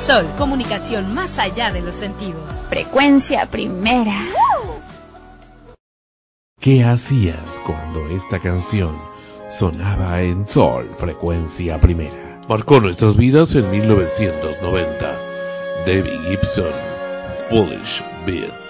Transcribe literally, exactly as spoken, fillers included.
Sol, comunicación más allá de los sentidos. Frecuencia Primera. ¿Qué hacías cuando esta canción sonaba en Sol, Frecuencia Primera? Marcó nuestras vidas en mil novecientos noventa. Debbie Gibson, Foolish Beat.